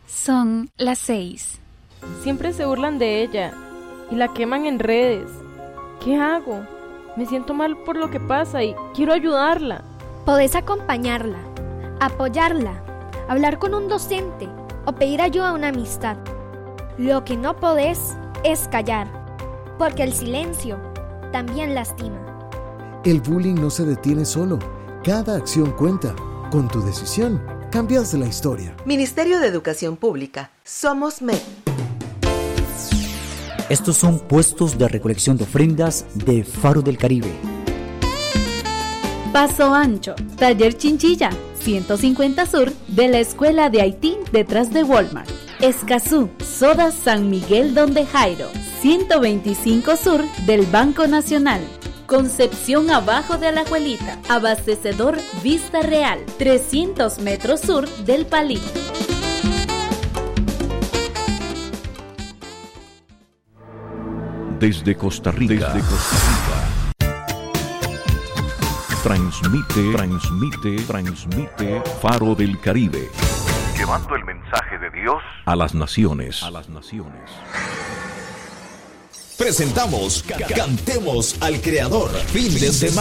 Son las 6. Siempre se burlan de ella y la queman en redes. ¿Qué hago? Me siento mal por lo que pasa y quiero ayudarla. Podés acompañarla, apoyarla, hablar con un docente o pedir ayuda a una amistad. Lo que no podés es callar, porque el silencio también lastima. El bullying no se detiene solo. Cada acción cuenta. Con tu decisión, cambias la historia. Ministerio de Educación Pública. Somos MED. Estos son puestos de recolección de ofrendas de Faro del Caribe. Paso Ancho, Taller Chinchilla, 150 Sur de la Escuela de Haití detrás de Walmart. Escazú, Soda San Miguel Donde Jairo, 125 Sur del Banco Nacional. Concepción abajo de Alajuelita, abastecedor Vista Real, 300 metros sur del Palito. Desde Costa Rica. Transmite Faro del Caribe. Llevando el mensaje de Dios a las naciones. Presentamos Cantemos al Creador. Fin de semana.